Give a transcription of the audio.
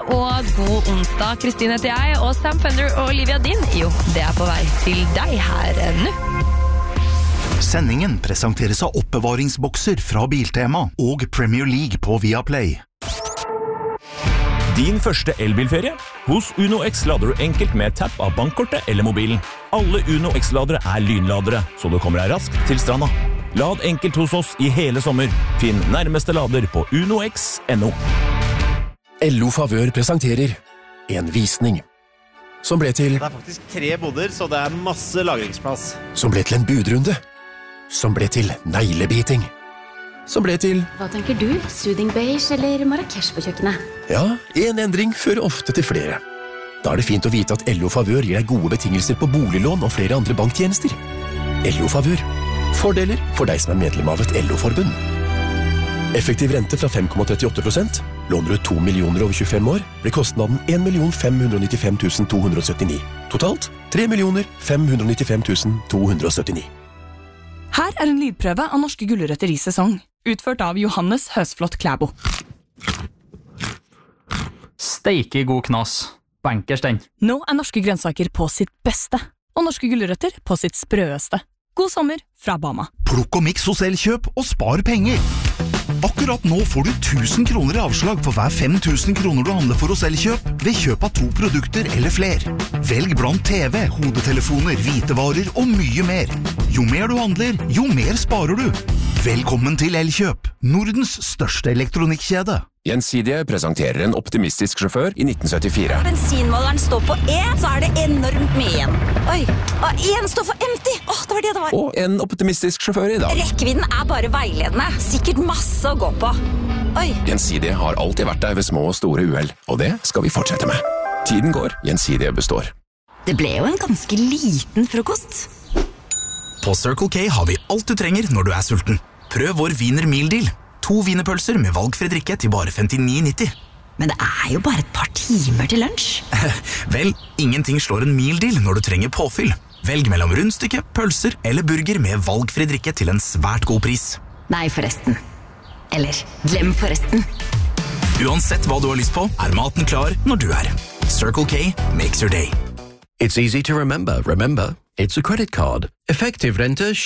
og god onsdag. Kristine heter jeg, og Sam Fender og Olivia Dean, jo, det på vei til deg her nå. Sendingen presenteres av oppbevaringsbokser fra Biltema og Premier League på Viaplay. Din første elbilferie? Hos Uno X lader du enkelt med tapp av bankkortet eller mobilen. Alle Uno X-ladere lynladere, så du kommer deg raskt til stranda. Lad enkelt hos oss i hele sommer. Finn nærmeste lader på unox.no. LO Favør presenterer en visning som ble til... Det faktisk 3 boder, så det masse lagringsplass. Som ble til en budrunde. Som ble til neglebiting. Som ble til... Hva tenker du? Soothing beige eller Marrakesh på kjøkkenet? Ja, en endring fører ofte til flere. Da det fint å vite at LO Favør gir deg gode betingelser på boliglån og flere andre banktjenester. LO Favør. Fordeler for deg som medlem av et LO-forbund. Effektiv rente fra 5,38%. Låner du 2 millioner over 25 år, blir kostnaden 1.595.279. Totalt 3.595.279. Her en lydprøve av norske gulrøtter i sesong, utført av Johannes Høsflott Klæbo. Steike god knas. Bankers den. Nå norske grønnsaker på sitt beste, og norske gulrøtter på sitt sprøeste. God sommer fra Bama. Plukk og miks hos Elkjøp og spar penger. Akkurat nå får du 1000 kroner i avslag for hver 5000 kroner du handler for hos Elkjøp ved kjøp av 2 produkter eller fler. Velg blant TV, hodetelefoner, hvitevarer og mye mer. Jo mer du handler, jo mer sparer du. Velkommen til Elkjøp, Nordens største elektronikkjede. Gjensidige presenterer en optimistisk sjåfør i 1974. Bensinmåleren står på E, så det enormt mye igjen. Oi, og en står for empty. Det var det det var. Og en optimistisk sjåfør i dag. Rekkevidden bare veiledende. Sikkert masse å gå på. Oi. Gjensidige har alltid vært der ved små og store uheld, og det skal vi fortsette med. Tiden går, Gjensidige består. Det ble jo en ganske liten frokost. På Circle K har vi alt du trenger når du sulten. Prøv vår Wiener Meal Deal. 2 wienerpølser med valgfri drikke til bare 59,90. Men det jo bare et par timer til lunsj. Vel, ingenting slår en meal deal når du trenger påfyll. Velg mellom rundstykke, pølser eller burger med valgfri drikke til en svært god pris. Nei, forresten. Eller, glem forresten. Uansett hva du har lyst på, maten klar når du Circle K makes your day. It's easy to remember. Remember, it's a credit card. Effective rente